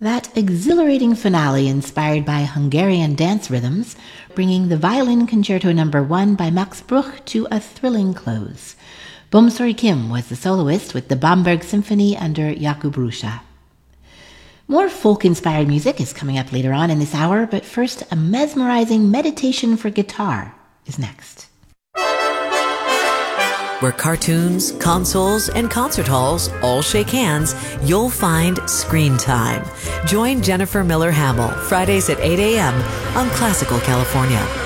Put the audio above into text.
That exhilarating finale inspired by Hungarian dance rhythms, bringing the Violin Concerto No. 1 by Max Bruch to a thrilling close. Bomsori Kim was the soloist with the Bamberg Symphony under Jakub Ruscha. More folk-inspired music is coming up later on in this hour, but first, a mesmerizing meditation for guitar is next. Where cartoons, consoles, and concert halls all shake hands, you'll find Screen Time. Join Jennifer Miller Hamill Fridays at 8 a.m. on Classical California.